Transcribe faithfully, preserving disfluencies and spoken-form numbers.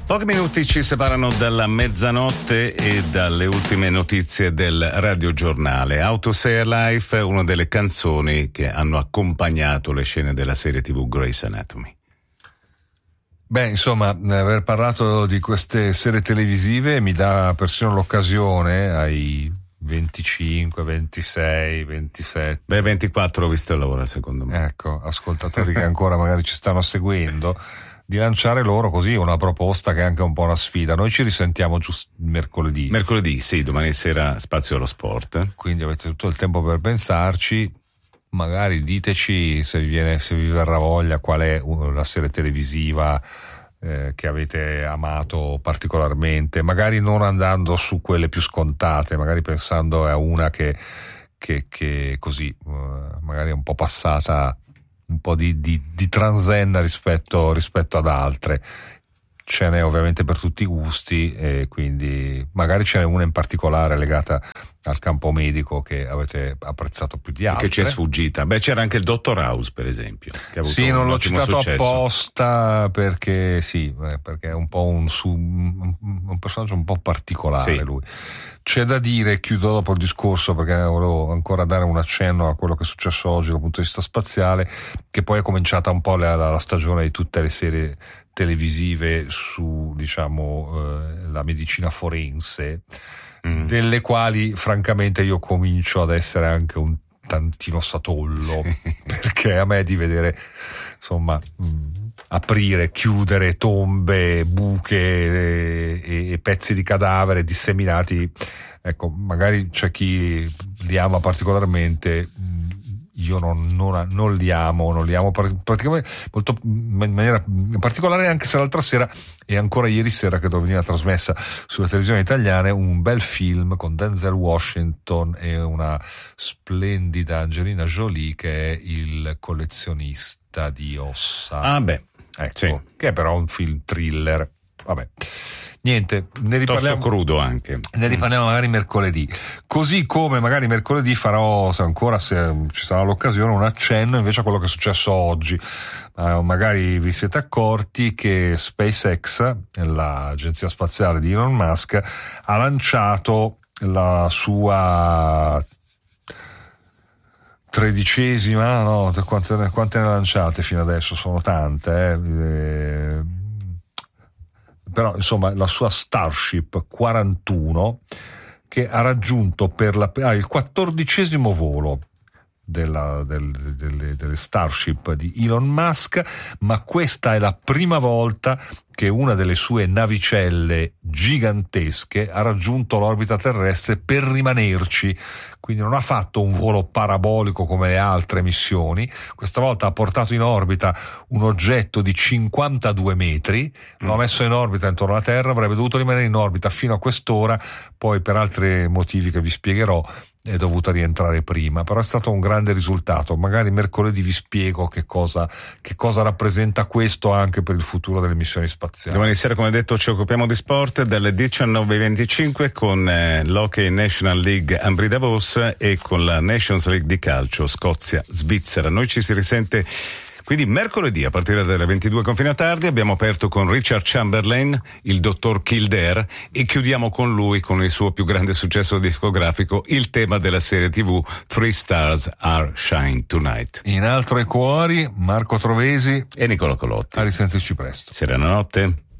Pochi minuti ci separano dalla mezzanotte e dalle ultime notizie del radiogiornale. How to Say a Life, una delle canzoni che hanno accompagnato le scene della serie tivù Grey's Anatomy. Beh, insomma, aver parlato di queste serie televisive mi dà persino l'occasione ai venticinque, ventisei, ventisette. Beh, ventiquattro ho visto l'ora, secondo me. Ecco, ascoltatori che ancora magari ci stanno seguendo, di lanciare loro così una proposta che è anche un po' una sfida. Noi ci risentiamo giusto mercoledì. Mercoledì, sì, domani sera spazio allo sport. Quindi avete tutto il tempo per pensarci. Magari diteci se vi viene, se vi verrà voglia, qual è la serie televisiva eh, che avete amato particolarmente. Magari non andando su quelle più scontate, magari pensando a una che, che, che così uh, magari è un po' passata, un po' di, di, di transenna rispetto, rispetto ad altre. Ce n'è ovviamente per tutti i gusti, e quindi magari ce n'è una in particolare legata al campo medico che avete apprezzato più di altre. Che ci è sfuggita. Beh, c'era anche il Dottor House, per esempio, che ha avuto sì, non un l'ho ottimo citato successo. apposta perché sì, perché è un po' un, su, un personaggio un po' particolare, sì. Lui. C'è da dire, chiudo dopo il discorso perché volevo ancora dare un accenno a quello che è successo oggi dal punto di vista spaziale, che poi è cominciata un po' la, la stagione di tutte le serie televisive su, diciamo, eh, la medicina forense, mm. delle quali francamente io comincio ad essere anche un tantino satollo, sì. Perché a me di vedere, insomma, mh, aprire, chiudere tombe, buche e, e pezzi di cadavere disseminati, ecco, magari c'è chi li ama particolarmente. Io non, non, non li amo, non li amo praticamente molto in maniera particolare, anche se l'altra sera e ancora ieri sera credo veniva trasmessa sulle televisioni italiane un bel film con Denzel Washington e una splendida Angelina Jolie che è Il collezionista di ossa. Ah beh, ecco, sì. Che è però un film thriller. Vabbè. Niente, ne riparliamo crudo anche. Ne riparliamo magari mercoledì. Così come magari mercoledì farò, se ancora se ci sarà l'occasione, un accenno invece a quello che è successo oggi. Uh, magari vi siete accorti che SpaceX, l'agenzia spaziale di Elon Musk, ha lanciato la sua tredicesima, no, quante, quante ne ha lanciate fino adesso? Sono tante, eh. eh però insomma la sua Starship quarantuno, che ha raggiunto per la, ah, il quattordicesimo volo della, del, delle, delle Starship di Elon Musk, ma questa è la prima volta che una delle sue navicelle gigantesche ha raggiunto l'orbita terrestre per rimanerci, quindi non ha fatto un volo parabolico come le altre missioni. Questa volta ha portato in orbita un oggetto di cinquantadue metri, mm. l'ha messo in orbita intorno alla Terra, avrebbe dovuto rimanere in orbita fino a quest'ora, poi per altri motivi che vi spiegherò è dovuta rientrare prima, però è stato un grande risultato. Magari mercoledì vi spiego che cosa, che cosa rappresenta questo anche per il futuro delle missioni spaziali. Domani sera, come detto, ci occupiamo di sport dalle diciannove e venticinque con eh, l'Hockey National League Ambri Davos e con la Nations League di calcio Scozia-Svizzera. Noi ci si risente quindi mercoledì a partire dalle ventidue con fino a tardi. Abbiamo aperto con Richard Chamberlain, il dottor Kildare, e chiudiamo con lui, con il suo più grande successo discografico, il tema della serie tivù Three Stars Are Shine Tonight. In altro ai cuori, Marco Trovesi e Nicola Colotti. A risentirci presto. Serena notte.